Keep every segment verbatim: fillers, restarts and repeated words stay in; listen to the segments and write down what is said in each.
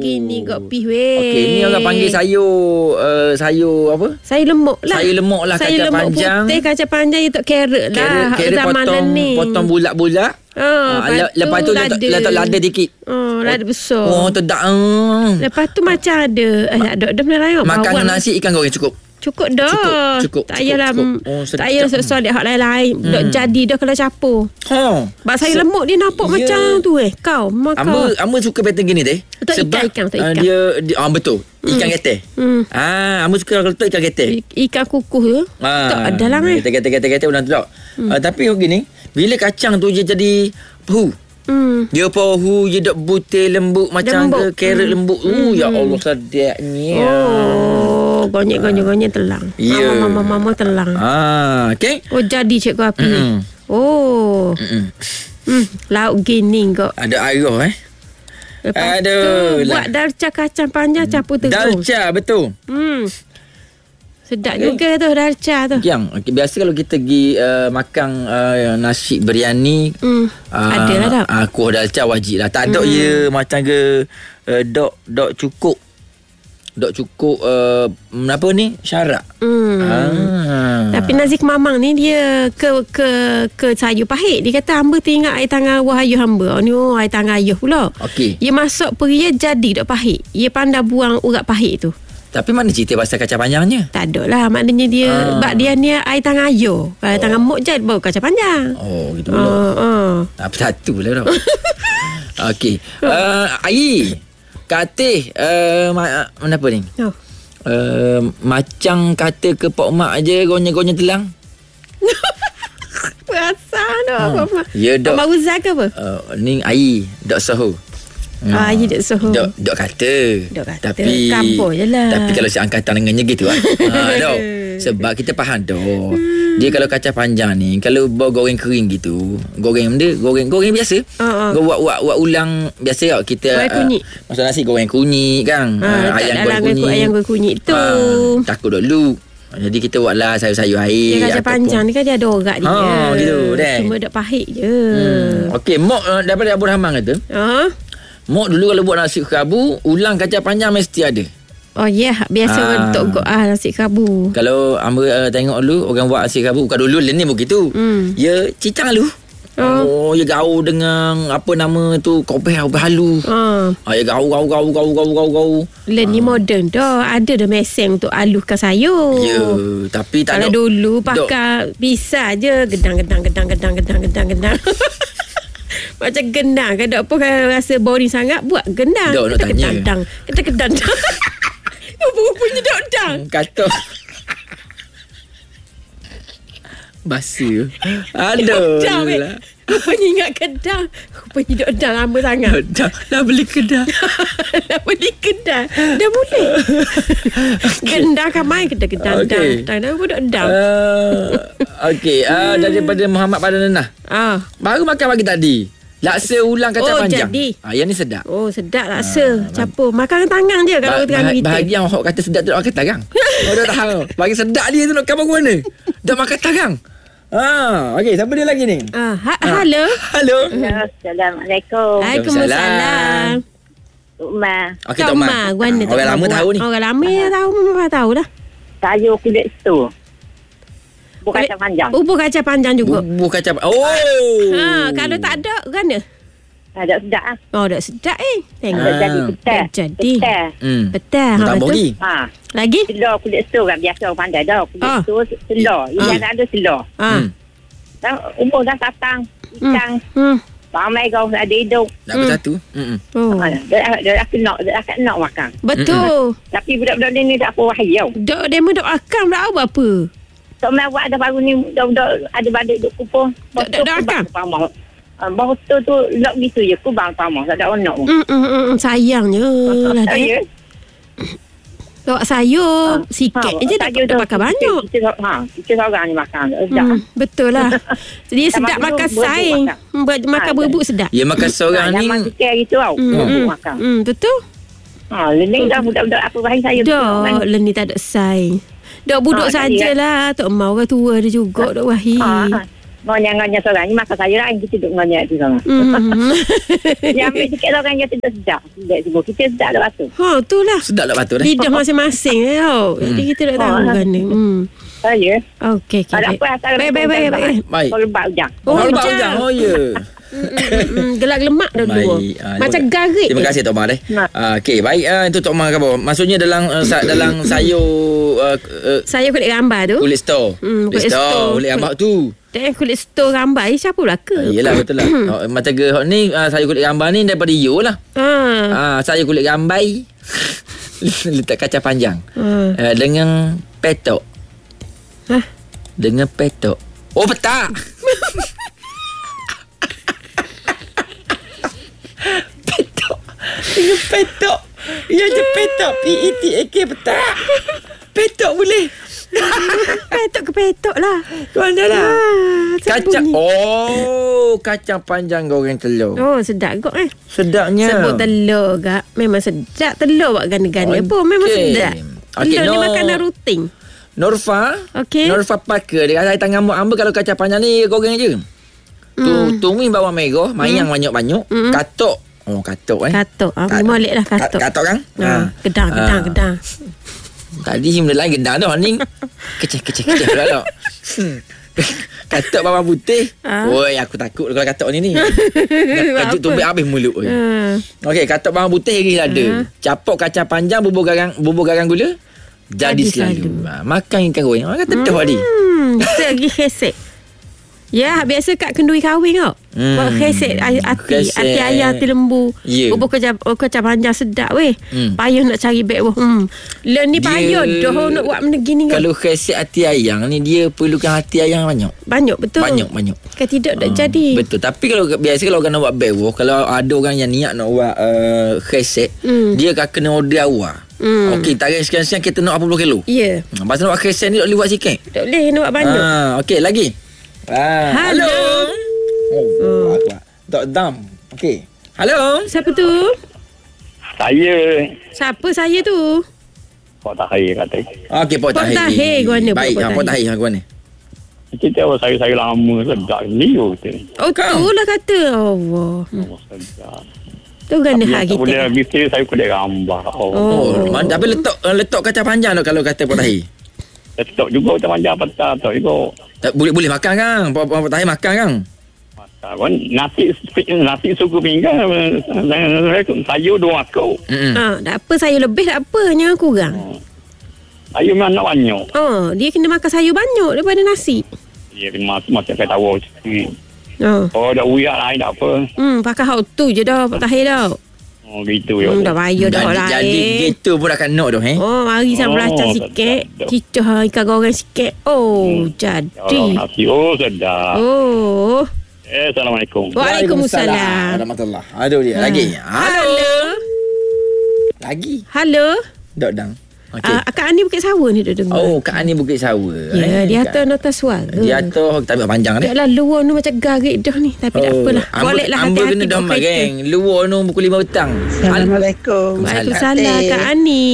gini kok pih weh. Okey, ni orang panggil sayur uh, sayur apa? Sayur lemuk lah. Sayur lemuk lah, sayur kacang lemuk panjang. Putih, kacang panjang itu carrot lah. Carrot, carrot zaman potong, ni. potong bulat-bulat. Oh, ha, lepas, lepas tu letak, letak lada dikit. Oh, lada besar. Oh, sedap. Uh. Lepas tu macam ada eh, Ma- ada ada benda lain. Makan bawang. nasi ikan goreng cukup. Cukup dah. Cukup, cukup. Tak payahlah. Oh, tak payah soal-soal hak lain-lain. Hmm. Dok jadi dah kalau capur. Ha. Bak sayur lemuk dia nampak yeah. macam tu eh. Kau maka. Amba amba suka pattern gini teh. Betul, sebab ikan, betul, ikan. Uh, dia, dia ah betul. Ikan hmm. getai. Hmm. Ah, amba suka kalau letak ikan getai. I, ikan kukuh tu. Ah, tak ada lah eh. Getai-getai-getai udah tu. Hmm. Uh, tapi gini, bila kacang tu dia jadi pahu. Hmm. Dia pahu dia dak butir lembut macam lembut. ke carrot hmm. lembut. Hmm. Uh, ya Allah sedapnya. Oh, gonyek-gonyek-gonyek telang. Yeah. Mama mama mama telang. Ah, okey. Oh, jadi cikgu api. Mm-mm. Oh. Mm-mm. Hmm, lauk gini kok. Ada air eh. Lepas Aduh, tu buat dalca kacang panjang campur tegung. Dalca betul. Hmm. Sedap okay. juga tu dalca tu. Yang okay, biasa kalau kita pergi uh, makan uh, nasi biryani hmm. uh, ada lah tak? Uh, kuah dalca wajib lah. Tak ada hmm. ya macam ke uh, dok dok cukup. Dok cukup uh, apa ni? Syarak. Hmm. Ah. Tapi nasi kemamang ni dia ke ke ke sayur pahit. Dia kata hamba teringat air tangan wahyu hamba. Oh ni oh, air tangan ayuh pula. Okey. Dia masuk peria jadi dok pahit. Dia pandai buang urat pahit tu. Tapi mana cerita pasal kacang panjangnya? Tak ada lah. Maknanya dia ah. Bak dia ni air tangan ayuh. Air oh. tangan muk je baru kacang panjang. Oh gitu pula. Oh, oh. Apa satu lah tau. Okey. Uh, Ai Katih uh, ma- mana apa ni? Oh. Uh, macam kata ke Pak Mak aje gonya-gonya telang. Perasaan tu ha. Pak Mak. Ya dok. Abang Uzai ke apa? Uh, ni Ai dok Soho. Ah, ya dok Soho. Dok dok kata. Dok kata. Tapi kampung je lah. Tapi kalau seangkatan dengannya gitu kan. Ha dok. Sebab kita faham dok. Hmm. Dia kalau kacang panjang ni, kalau bawa goreng kering gitu, goreng dia goreng goreng biasa. Uh, uh. Buat buat buat ulang biasa tau kita. Goreng kunyit. Uh, masak nasi goreng kunyit kan. Uh, uh, ayam goreng kunyit. Ayam goreng kunyit tu. Uh, takut dulu. Jadi kita buatlah sayur-sayur air. Dia kacang panjang ni kan dia ada orat dia. Ha, gitu deh. Cuma dak pahit je. Hmm. Okey, Mok uh, daripada Abu Rahman kata. Ha. Uh. Mok dulu kalau buat nasi kerabu, ulang kacang panjang mesti ada. Oh ya, yeah. biasa ha. untuk gok ah nasi kerabu. Kalau hamba uh, tengok dulu orang buat nasi kerabu, bukan dulu ni begitu. Hmm. Ya cicang dulu. Oh, oh ya gaul dengan apa nama tu kopeh halu. Ha. Ah ya gaul gaul gaul gaul gaul gaul gaul. Len ni ha. moden dah, ada dah mesin untuk alukan sayur. Ya, tapi tak kalau ada. Dulu pakai pisah je, gedang-gedang gedang gedang gedang gedang gedang. Macam gendang kan, tak apa kan rasa boring sangat buat gendang. Dok nak tanya. Gedang, kita gedang. Bunyi dok-dang. Kata. Basi. Aduh. Lah. Rupanya ingat kedang. Rupanya dok-dang lama sangat. Dah, dah beli kedang. Dah beli kedang. Dah boleh. Gendang kan main gedang-gedang. Okay. Dah pun dok-dang. Uh, Okey. Uh, daripada Muhammad Padanenah. Ah. Baru makan pagi tadi. Laksa ulang kacang oh, panjang. Jadi. Ah, yang ni sedap. Oh, sedap laksa. Ah, campur. Makan tangan je kalau kita bah- kita. Bahagian orang kata sedap tu nak makan tangan. Oh, dah tahu. Bagi sedap dia tu nak kamu ke mana? Dah makan tangan. Ah, okey, siapa dia lagi ni? Ah, ha- ah. halo. Halo. Assalamualaikum. Waalaikumsalam. Tok Ma. Okey, Tok Ma. Orang lama tahu ni. Orang lama ya tahu, memang tahu dah. Sayur kulit tu. Bubur kacang panjang. Bubur kacang panjang juga. Bubur kacang. Oh. Ha, kalau tak ada mana? Ada sedap ah. Oh, dah sedap eh. Tengok ah. jadi betul. Jadi. Hmm. Betul. Ha, betul. Ha. Lagi? Telur kulit tu kan biasa orang pandai dah. Kulit ah. tu telur. Ia ah. ada telur. Ha. Dan umur dah tatang, ikan. Hmm. Ramai kau ada hidup. Nak hmm. bersatu. Hmm. Oh. Dia dia dah kena, dia dah kena makan. Betul. Hmm. Tapi budak-budak ni tak apa wahyu. Dok demo dok akam dah apa apa. Tok Ma buat ada baru ni budak-budak ada badik duk kupur. Dok dok akam. Baru tu tu lok gitu je kubang pamah tak ada onak pun. Hmm hmm sayangnya lah dia. Bawa sayur ha, sikit ha, je tak pakai banyak. Kita ha, kita seorang ni makan. Hmm, betul lah. Jadi sedap makan saing. Buat makan berebut sedap. Ya makan seorang ni. Zaman kita gitu tau. Hmm, makan. Hmm, betul. Ha, lening dah budak-budak apa bahan saya. Dah, lening tak ada saing. Dok buduk ha, sajalah. Tok Ma orang tua dia juga Dok Wahid. Ha, ha. Ngonya-ngonya seorang ni makan sayur lain kita duduk ngonya di sana. Hmm. Yang ambil sikit orang yang tidak sedap. Tidak sebut kita sedap dah batu. Ha, itulah. Sedap tak batu dah. Lidah masing-masing eh. Oh. Hmm. Jadi kita tak tahu Oh, kan ni. Hmm. Saya. Okey, okey. Ada apa asal Baik, baik, baik, baik. Baik. Kalau lebat ujang. Oh, Oh, lebat hujang. hujang. Oh, ya. Mm, gelak lemak dah dua. Baik. Ah, Macam terima- garit. Terima je. kasih Tok Mar eh. Nah. Ah, okey, baik ah itu Tok Mar khabar. Maksudnya dalam uh, sa- dalam sayur uh, uh, Saya kulit gambar tu. kulit store. Hmm, kulit kulit store, store. kulit gambar tu. Dan kulit store gambar ni siapa lah ke? Ah, yelah betul lah. Oh, macam ge hot ni uh, sayur kulit gambar ni daripada you lah. Ah. Ah, sayur kulit gambar letak kacang panjang. Ah. Uh, dengan petok. Hah? Dengan petok. Oh, petak. Petok. Dengan petok. Ya je petok. P E T A K petak. Petok boleh. Petok ke petok lah. Mana lah. Ah, Kacang. sembunyi. Oh, kacang panjang goreng telur. Oh, sedap kok eh. Sedapnya. Sebut telur gak. Memang sedap. Telur buat ganda-ganda Okey. pun memang sedap. Okey, Telur ni no. makanan rutin. Norfa. Okey. Norfa Parker. Dia kata tangan mak hamba kalau kacang panjang ni goreng je. Tu Hmm. tumis bawang merah, mayang banyak-banyak, Hmm. katok. Oh, katok eh. Katok. Ah, Kat- molek lah katok. Kat- Katok kan? Ah, gedang, gedang, Ah. gedang. Tadi benda lain gendang dah ni. Kecil-kecil-kecil pula tak. Katok bawang putih. Ah. Oi, aku takut kalau katok ni ni. Kajuk Apa? tumbik habis mulut. oi. Ah. Okey, katok bawang putih lagi ada. Ah. Capok kacang panjang, bubur garang, bubur garang gula. Jadi, Jadi selalu. selalu. Ha, makan ikan goreng. Makan tedah tadi. Hmm, kita lagi khesek. Ya, biasa kat kenduri kahwin tau. Hmm. Buat khesek ati, Khesek. ati ayam, ati lembu. Ya. Bubur kacang, oh, kacang panjang sedap weh. Hmm. Payah nak cari beg weh. Hmm. Lah ni Dia- payah dah nak buat benda gini kan. Kalau khasik hati ayam ni dia perlukan hati ayam banyak. Banyak betul. Banyak banyak. Kan tidak tak Ah, jadi. Betul. Tapi kalau biasa kalau orang nak buat bewo, kalau ada orang yang niat nak buat uh, khasik, Hmm. dia akan kena order awal. Hmm. Okey, tarik sekian-sekian kita nak berapa puluh kilo. Ya. Hmm, pasal nak buat khasik ni tak boleh buat sikit. Tak boleh nak buat banyak. Ah, okey lagi. Ah, Hello. Oh, oh. Dok dam. Okey. Hello. Siapa tu? Saya Siapa saya tu? Pak Tahir kata. Okey, Pok Pok Tahir. Tahir, ke mana, Pok Baik, Pok ha, Pok Tahir, Tahir? ke mana? Kita tahu saya-saya lama sedap ni tu. Oh, Kau? tu lah kata. Allah. Hmm. Oh, sedap. Tu kan Tapi hak yang tak boleh kita. bising saya kulit gambar. Oh. Oh. Oh, mana tapi letak uh, letak kacang panjang tu kalau kata Pok Tahir. Letak juga macam panjang petang tak juga. Tak boleh boleh makan kan? Pok Pok Tahir makan kan? Kan nasi nasi suku pinggan sayur dua ekor. Hmm. Ah, tak apa sayur lebih tak apa, jangan kurang. Sayur memang nak banyak. Oh, dia kena makan sayur banyak daripada nasi. Ya, macam macam saya tahu sikit. Oh. Oh, dah uyak lain tak apa. Hmm, pakai hak tu je dah, Pak Tahir dah. Oh, gitu ya. Hmm, dah bayar dah hak Jadi, lain. jadi gitu pun dah kan nak tu eh. Oh, mari saya Oh, belajar sikit. sedap. Kita ha, ikan goreng sikit. Oh, Hmm. jadi. Ya, nasi oh sedap. Oh. Eh, Assalamualaikum. Waalaikumsalam. Warahmatullahi. Aduh dia. Lagi. Halo. Lagi. Halo. Dok dang. Okey. Ah, Kak Ani Bukit Sawa ni duduk dengar. Oh, Kak Ani Bukit Sawa. Ya, eh. dia Kak- atas nota suara. Dia atas tak ambil panjang dah. Taklah luar ni macam garik dah ni. Tapi tak apalah. Boleh lah Ambil hati-hati kena dah bawa mak kereta. geng. Luar nu pukul lima petang. Assalamualaikum. Waalaikumsalam Kak Ani.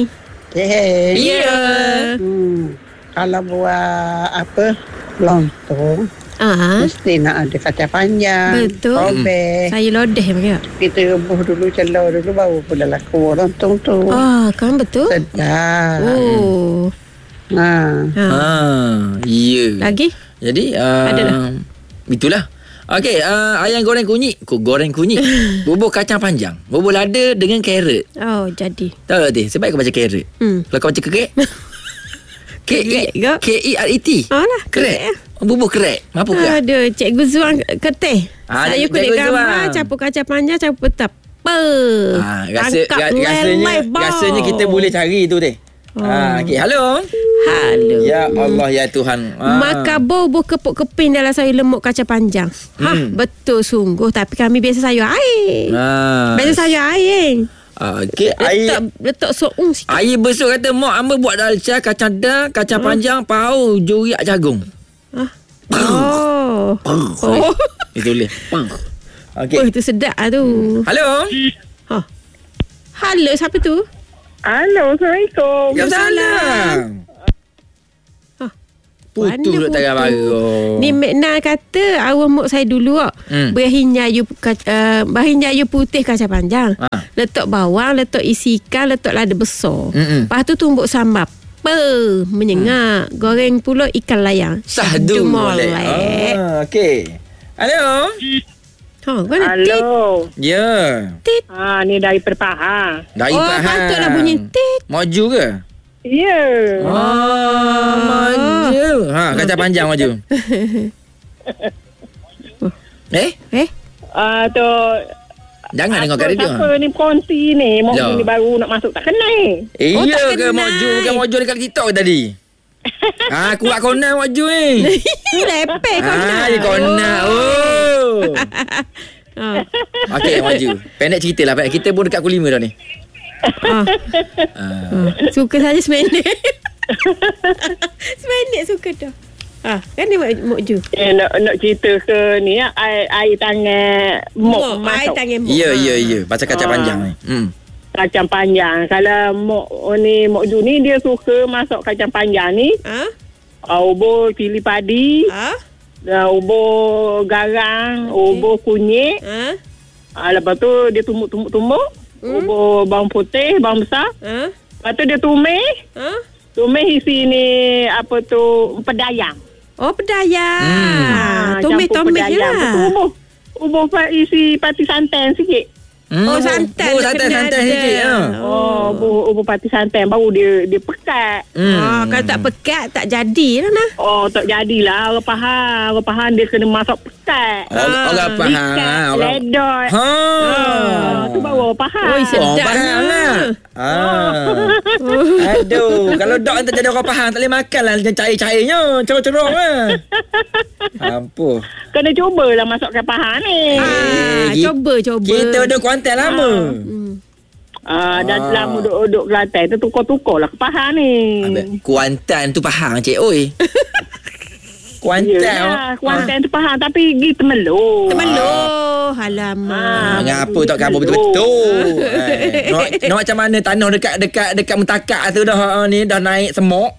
Eh, Ya. hmm, kalau buat apa lontong Ah, mesti nak ada kacang panjang. Betul. Robek. saya lodeh macam. Kita rebus dulu celor dulu baru pula lah keluar lontong tu. Ah, kan betul? Sedap. Oh. Ha. Ha. Ha, ya. Lagi? Jadi uh, Ada dah. itulah. Okey, uh, ayam goreng kunyit, Ku- goreng kunyit. Bubur kacang panjang, bubur lada dengan carrot. Oh, jadi. Tahu tak Teh? Sebab kau baca carrot. Hmm. Kalau kau baca kerek, K E Kerek ke? K E R E T. Alah, Kerek. kerek. Bubur kerek. Apa ke? Aduh, Cikgu Zuan keteh. Ah, Saya Cikgu kulit gambar, Zuan. campur kacang panjang, campur petap. Pe. Ha, rasa Tangkap ra, rasanya lelai, bau. rasanya kita boleh cari tu Teh. Oh. Ha, okey, halo. Halo. Ya Allah ya Tuhan. Ha. Maka bobo kepuk keping dalam sayur lemuk kacang panjang. Ha, Hmm. betul sungguh. Tapi kami biasa sayur air. Ha. Biasa sayur air. Ah, okey, Letak, air letak soung sikit. air besar kata mak hamba buat dalca, kacang dah, kacang panjang, pau, juriak jagung. Ah. Oh. Oh. Itu boleh. Okey. Oh, itu sedap lah tu. Halo. Ha. Halo, siapa tu? Halo, Assalamualaikum. Waalaikumsalam. Ha. Putus tak tengah barang. Ni Mekna kata awak mok saya dulu kok. Hmm. Berhinya you uh, berhinya you putih kacang panjang. Ha. Letak bawang, letak isi ikan, letak lada besar. Hmm. Lepas tu tumbuk sambal. Pe, menyengak. Hmm. Goreng pula ikan layang. Sahdu molek. Ah, okey. Halo. Oh, halo. Ya. Tit. Ah, ni dari Perpahang. Dari oh, Pahang. patutlah bunyi tit. Maju ke? Ya. Yeah. Oh, maju. Ha, kacang panjang maju. eh? Eh? Ah, uh, tu jangan tengok kat radio. Siapa ni konti ni? Mau ni baru nak masuk tak kenal. Eh, oh, iya ke maju bukan maju dekat TikTok tadi? Ah, kuat kona maju ni. Lepek kona. Ah, dia kona. Oh. oh. Okey, maju. Pendek ceritalah. Kita pun dekat pukul lima dah ni. Ah. Ah. Suka saja seminit. Seminit suka dah. Ah, kan dia maju. Eh, nak nak cerita ke ni ya, air air tangan mok masuk. Air tangan mok. Ya, ya, ya. Pasal kacang ah. panjang ni. Hmm. Kacang panjang. Kalau mok ni mok Ju ni dia suka masuk kacang panjang ni. Ha? Uh, ubur cili padi. Ha? Uh, ubur garang, okay. ubur kunyit. Ha? Uh, lepas tu dia tumbuk-tumbuk-tumbuk. Hmm? Ubur bawang putih, bawang besar. Ha? Lepas tu dia tumis. Ha? Tumis isi ni apa tu pedayang. Oh, pedayang. Hmm. Tumis-tumis je lah. Ubur, ubur isi pati santan sikit. Hmm. Oh, santan. Oh, santan-santan sikit. Ha. Oh, ubur, ubur pati santan. Baru dia dia pekat. Hmm. Oh, kalau tak pekat, tak jadilah nah. Oh, tak jadilah. Orang Pahang. Orang Pahang dia kena masak pekat. Oh, ha. Orang Pahang. Ikat, orang... ledot. Ha. Oh, tu baru orang Pahang. Oh, sedap. Orang Pahang lah. Ha. Aduh. Kalau dok tak jadi orang Pahang, tak boleh makan lah. Macam cair-cairnya. Corong-corong lah. Ampuh. Kena cubalah masukkan Pahang ni. Ah, eh, coba, coba. Kita duduk Kuantan lama. Hmm. Ah, dah ah. lama duduk-duduk Kelantan. Kita tukar-tukar lah ke Pahang ni. Ambil. Kuantan tu Pahang, cik. Oi. Kuantan. Yalah, Kuantan ah. tu Pahang. Tapi pergi Temelloh. Temelloh. Alamak. Ah, ngapa tak kabur betul-betul. eh, nak, nak macam mana tanah dekat dekat dekat Mentakak tu dah ni dah naik semok.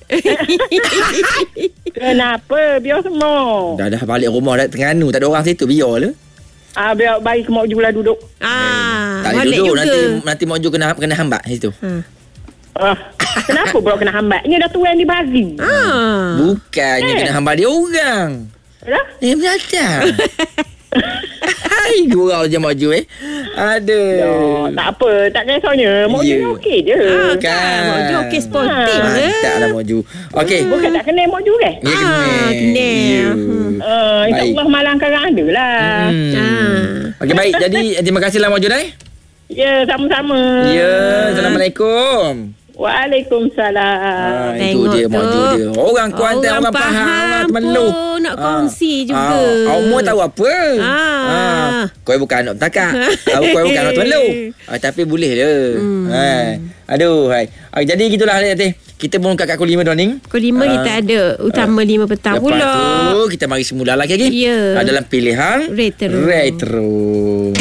Kenapa? Biar semua. Dah dah balik rumah dah Terengganu. Tak ada orang situ. Biar lah. Ah, biar baik ke Mak Ju lah duduk. Ah, tak boleh duduk. Juga. Nanti nanti Mak Ju kena kena hambat situ. Ha. Ah, kenapa pula kena hambat? Ni dah tu yang dibagi. Ah. Bukannya eh. kena hambat dia orang. Dah? Dia berdatang. Hai, dua orang je Mak Ju eh. Aduh. Yo, tak apa, tak kisahnya. Mak Ju yeah. okey je. Ah, kan. Mak Ju okey sportif ha. je. Taklah Mak Ju. Okey. Bukan tak kena Mak Ju ke? Ya, kena. Ah, kena. Yeah. Hmm. Uh, InsyaAllah malang karang ada lah. Hmm. Ah. Okey, baik. Jadi, terima kasihlah Mak Ju dah. Ya, sama-sama. Ya, Assalamualaikum. Waalaikumsalam. Ah, itu dia Mak Ju dia. Orang Kuantan, orang, orang Pahang, orang Temelloh. Nak kongsi ah. juga. Ah, awak tahu apa? Ah. Ah. Kau bukan anak Mentakak. Kau bukan anak Temelloh. Ah, tapi boleh je. Hmm. Ha. Aduh, hai. Ah, jadi gitulah nanti. Kita pun kat pukul lima dah ni. Pukul lima ah. kita ada utama lima petang pula. Lepas tu kita mari semula lagi lagi. Ya. Dalam pilihan Retro. Retro.